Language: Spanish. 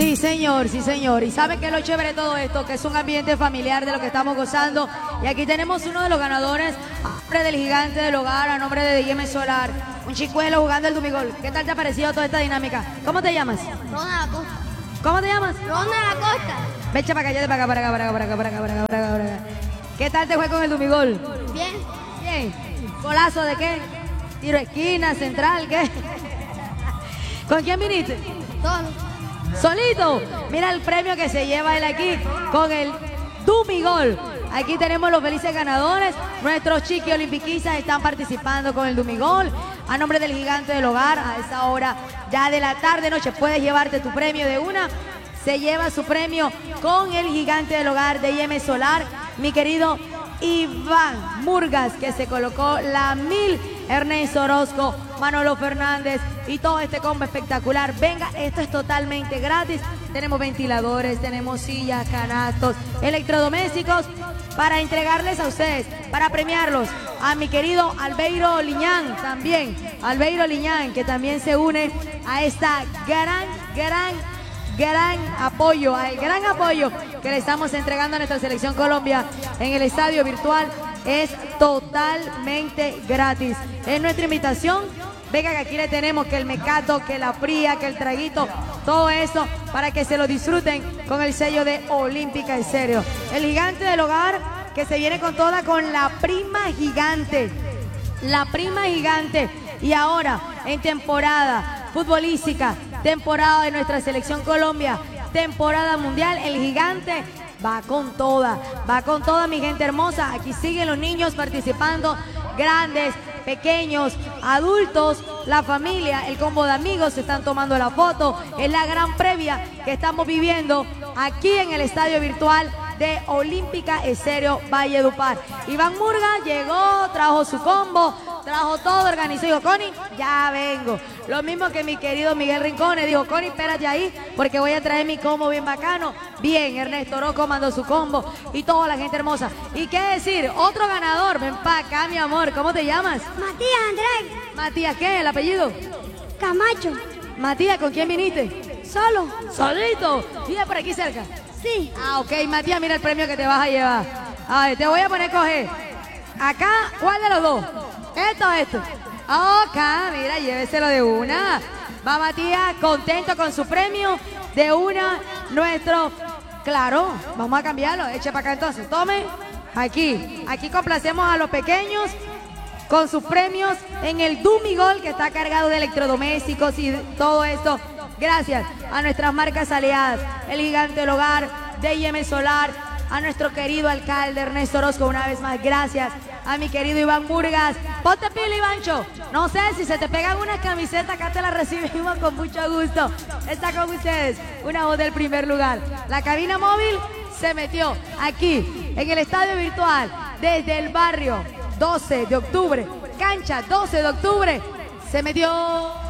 Sí, señor, sí, señor. Y sabe que es lo chévere de todo esto, que es un ambiente familiar de lo que estamos gozando. Y aquí tenemos uno de los ganadores, a nombre del gigante del hogar, a nombre de DM Solar. Un chicuelo jugando el Dumigol. ¿Qué tal te ha parecido toda esta dinámica? ¿Cómo te llamas? Ronda Acosta. ¿Cómo te llamas? Ronda Acosta. Vecha para acá, ya para acá, para acá, para acá, para acá, para acá, para acá, para acá, para acá. ¿Qué tal te fue con el Dumigol? Bien. Bien. ¿Golazo de qué? Tiro esquina, central, ¿qué? ¿Con quién viniste? Solo. Solito. Mira el premio que se lleva él aquí con el Dumigol. Aquí tenemos los felices ganadores. Nuestros chiqui olimpiquistas están participando con el Dumigol. A nombre del gigante del hogar, a esa hora ya de la tarde, noche, puedes llevarte tu premio de una. Se lleva su premio con el gigante del hogar de IM Solar, mi querido Iván Murgas, que se colocó la 1000, Ernesto Orozco, Manolo Fernández y todo este combo espectacular. Venga, esto es totalmente gratis. Tenemos ventiladores, tenemos sillas, canastos, electrodomésticos para entregarles a ustedes, para premiarlos. A mi querido Albeiro Liñán también, Albeiro Liñán, que también se une a esta gran apoyo, al gran apoyo que le estamos entregando a nuestra selección Colombia en el estadio virtual. Es totalmente gratis. Es nuestra invitación. Venga, que aquí le tenemos que el mecato, que la fría, que el traguito, todo eso para que se lo disfruten con el sello de Olímpica en serio. El gigante del hogar que se viene con toda con la prima gigante. La prima gigante. Y ahora en temporada futbolística, temporada de nuestra selección Colombia, temporada mundial, el gigante va con toda mi gente hermosa. Aquí siguen los niños participando, grandes, pequeños, adultos, la familia, el combo de amigos se están tomando la foto. Es la gran previa que estamos viviendo aquí en el estadio virtual de Olímpica Estéreo Valledupar. Iván Murgas llegó, trajo su combo, trajo todo, organizó. Dijo, Connie, ya vengo. Lo mismo que mi querido Miguel Rincones. Dijo, Connie, espérate ahí porque voy a traer mi combo bien bacano. Bien, Ernesto Orozco mandó su combo y toda la gente hermosa. ¿Y qué decir? Otro ganador. Ven para acá, mi amor. ¿Cómo te llamas? Matías Andrés. Matías, ¿qué? ¿El apellido? Camacho. Matías, ¿con quién viniste? Solo. Solito. ¿Vive por aquí cerca? Sí. Ah, ok, Matías, mira el premio que te vas a llevar. A ver, te voy a poner a coger. Acá, ¿cuál de los dos? Esto. Ok, mira, lléveselo de una. Va Matías, contento con su premio. De una, nuestro. Claro, vamos a cambiarlo. Eche para acá entonces. Tome. Aquí complacemos a los pequeños con sus premios en el Dumigol, que está cargado de electrodomésticos y todo esto. Gracias a nuestras marcas aliadas, el gigante del hogar, DM Solar, a nuestro querido alcalde Ernesto Orozco, una vez más, gracias a mi querido Iván Murgas. Ponte pila, Ivancho. No sé, si se te pegan unas camisetas, acá te las recibimos con mucho gusto. Está con ustedes una voz del primer lugar. La cabina móvil se metió aquí, en el estadio virtual, desde el barrio 12 de octubre, cancha 12 de octubre, se metió...